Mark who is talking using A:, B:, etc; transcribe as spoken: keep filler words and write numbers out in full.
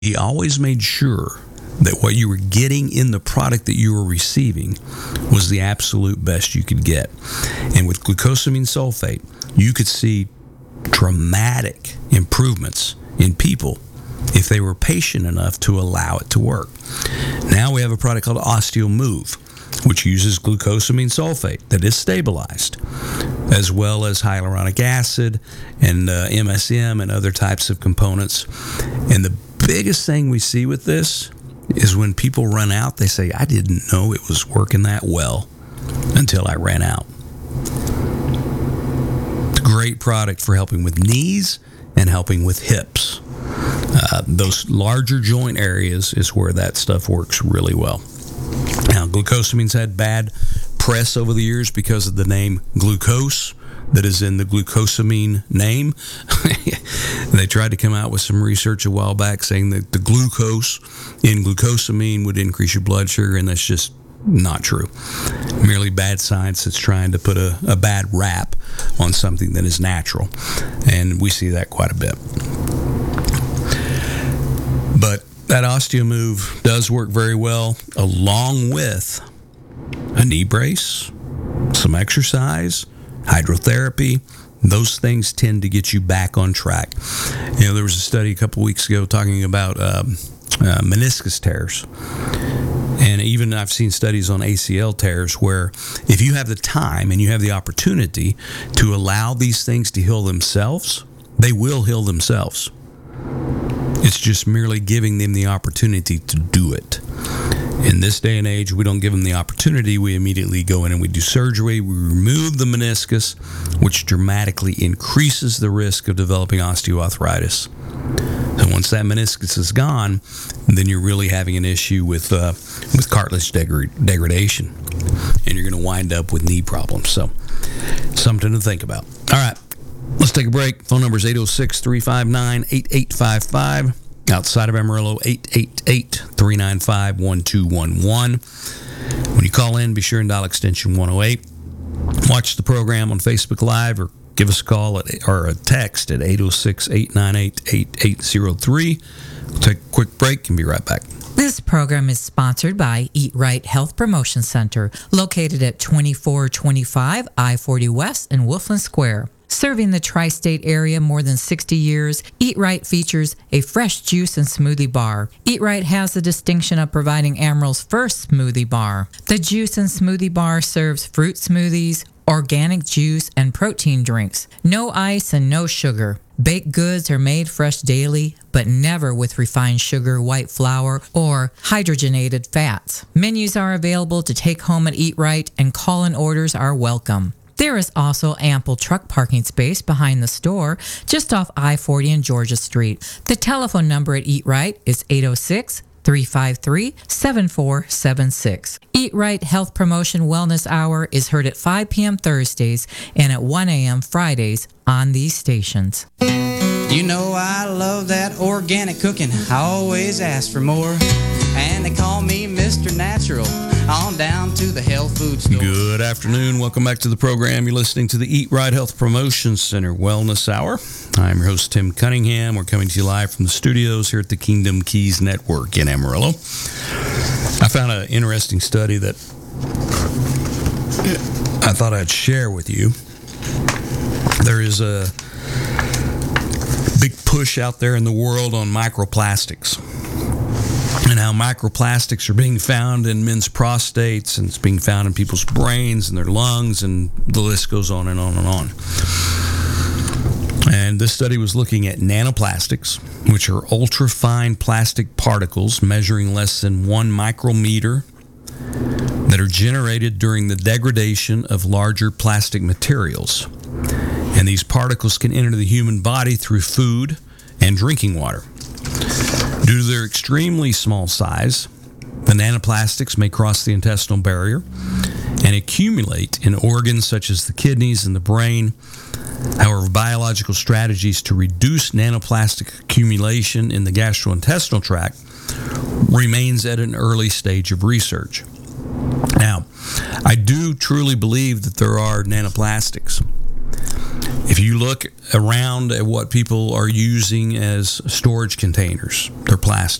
A: He always made sure that what you were getting in the product that you were receiving was the absolute best you could get. And with glucosamine sulfate, you could see dramatic improvements in people if they were patient enough to allow it to work. Now we have a product called OsteoMove, which uses glucosamine sulfate that is stabilized, as well as hyaluronic acid and uh, M S M and other types of components. And the biggest thing we see with this is when people run out, they say, I didn't know it was working that well until I ran out. It's a great product for helping with knees and helping with hips. Uh, those larger joint areas is where that stuff works really well. Now, glucosamine's had bad press over the years because of the name glucose that is in the glucosamine name. They tried to come out with some research a while back saying that the glucose in glucosamine would increase your blood sugar, and that's just not true. Merely bad science that's trying to put a, a bad rap on something that is natural, and we see that quite a bit. But that OsteoMove does work very well, along with a knee brace, some exercise, hydrotherapy. Those things tend to get you back on track. You know, there was a study a couple weeks ago talking about um, uh, meniscus tears. And even I've seen studies on A C L tears where if you have the time and you have the opportunity to allow these things to heal themselves, they will heal themselves. It's just merely giving them the opportunity to do it. In this day and age, we don't give them the opportunity. We immediately go in and we do surgery. We remove the meniscus, which dramatically increases the risk of developing osteoarthritis. So once that meniscus is gone, then you're really having an issue with uh, with cartilage degra- degradation, and you're going to wind up with knee problems. So something to think about. All right. Let's take a break. Phone number is eight oh six, three five nine, eight eight five five. Outside of Amarillo, eight eight eight, three nine five, one two one one. When you call in, be sure and dial extension one oh eight. Watch the program on Facebook Live or give us a call at, or a text at eight oh six, eight nine eight, eight eight oh three. We'll take a quick break and be right back.
B: This program is sponsored by Eat Right Health Promotion Center, located at twenty-four twenty-five I forty West in Wolfland Square. Serving the tri-state area more than sixty years, Eat Right features a fresh juice and smoothie bar. Eat Right has the distinction of providing Amarillo's first smoothie bar. The juice and smoothie bar serves fruit smoothies, organic juice, and protein drinks. No ice and no sugar. Baked goods are made fresh daily, but never with refined sugar, white flour, or hydrogenated fats. Menus are available to take home at Eat Right, and call-in orders are welcome. There is also ample truck parking space behind the store, just off I forty and Georgia Street. The telephone number at Eat Right is eight oh six, three five three, seven four seven six. Eat Right Health Promotion Wellness Hour is heard at five p.m. Thursdays and at one a.m. Fridays on these stations.
C: You know I love that organic cooking. I always ask for more. And they call me Mister Natural. On down to the health food store.
A: Good afternoon. Welcome back to the program. You're listening to the Eat Right Health Promotion Center Wellness Hour. I'm your host, Tim Cunningham. We're coming to you live from the studios here at the Kingdom Keys Network in Amarillo. I found an interesting study that I thought I'd share with you. There is a big push out there in the world on microplastics, and how microplastics are being found in men's prostates, and it's being found in people's brains and their lungs, and the list goes on and on and on. And this study was looking at nanoplastics, which are ultra-fine plastic particles measuring less than one micrometer that are generated during the degradation of larger plastic materials. And these particles can enter the human body through food and drinking water. Due to their extremely small size, the nanoplastics may cross the intestinal barrier and accumulate in organs such as the kidneys and the brain. However, biological strategies to reduce nanoplastic accumulation in the gastrointestinal tract remains at an early stage of research. Now, I do truly believe that there are nanoplastics. If you look around at what people are using as storage containers, they're plastic.